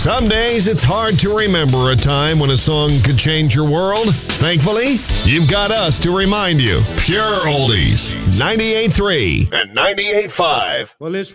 Some days it's hard to remember a time when a song could change your world. Thankfully, you've got us to remind you. Pure Oldies, 98.3 and 98.5. Well, it's